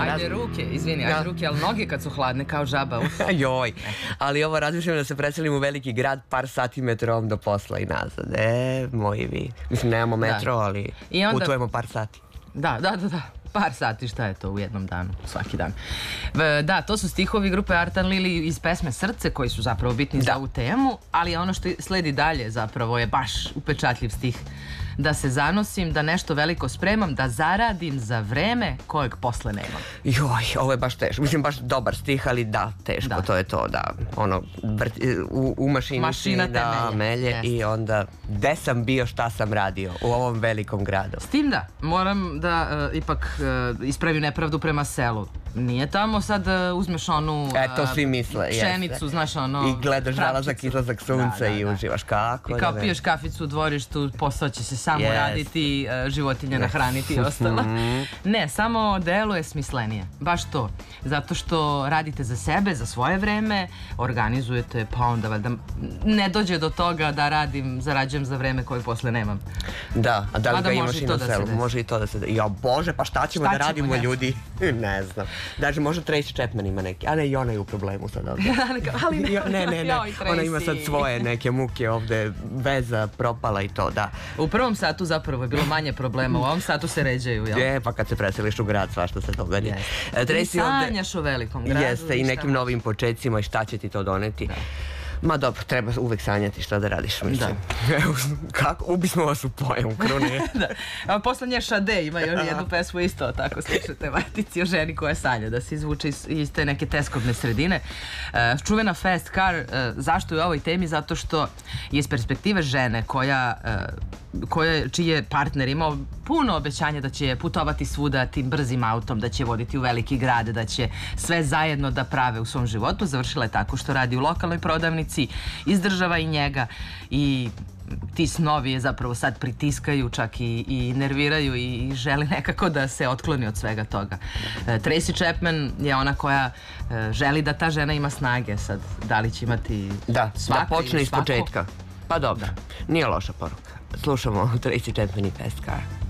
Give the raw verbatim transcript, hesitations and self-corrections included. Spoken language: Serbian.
Ajde ruke, izvini, ajde ruke, ali noge kad su hladne kao žaba. Joj, ali ovo razmišljam da se preselim u veliki grad par sati metrom do posla i nazad. E, moji vi. Mislim, nemamo metro, ali putujemo par sati. Da, da, da, da. Par sati, šta je to u jednom danu, svaki dan. Da, to su stihovi grupe Artan Lili iz pesme Srce, koji su zapravo bitni za ovu temu, ali ono što sledi dalje zapravo je baš upečatljiv stih. Da se zanosim, da nešto veliko spremam, da zaradim za vreme kojeg posle nemam. Joj, ovo je baš teško. Mislim, baš dobar stih, ali da, teško, to je to, da. Ono, u mašinici, da, melje i onda gde sam bio, šta sam radio u ovom velikom gradu. S tim da, moram da ipak ispravim nepravdu prema selu. Nije tamo sad uzmeš onu pšenicu, znaš ono... I gledaš zalazak, izlazak sunca i uživaš kako. I kao piješ kaficu u dvorištu, posao će se samo raditi, životinja nahraniti i ostalo. Ne, samo deluje smislenije. Baš to. Zato što radite za sebe, za svoje vreme, organizujete, pa onda valjda ne dođe do toga da radim, zarađujem za vreme koje posle nemam. Da, a da li ga imaš i na selu? Može i to da se desi. Ja, Bože, pa šta ćemo da radimo, ljudi? Ne znam. Daže, možda Tracy Chapman ima neki, a ne, i ona je u problemu sad ovdje. Ne, ne, ne, ona ima sad svoje neke muke ovdje, veza propala i to, da. U prvom satu zapravo je bilo manje problema, u ovom satu se ređaju, jel? Je, pa kad se preseliš u grad, svašta se događa. Ti sanjaš o velikom gradu. Jeste, i nekim novim početcima i šta će ti to doneti. Ma dobro, treba uvek sanjati, šta da radiš, mislim. Kako? Ubismo vas u pojemu, krune. Da. Poslednje Šade ima još jednu pesmu isto tako slične tematici o ženi koja sanja, da se izvuče iz te neke teskobne sredine. Čuvena Fast Car, zašto je u ovoj temi? Zato što je iz perspektive žene koja čiji je partner imao puno obećanja da će putovati svuda tim brzim autom, da će voditi u veliki grad, da će sve zajedno da prave u svom životu. Završila je tako što radi u lokalnoj prodavnici, izdržava i njega i ti snovi je zapravo sad pritiskaju, čak i nerviraju i želi nekako da se otkloni od svega toga. Tracy Chapman je ona koja želi da ta žena ima snage sad. Da li će imati svako ili svako? Da, počne iz početka. Pa dobro, nije loša poruka. Slušamo Tracy Chapman i Fast Car.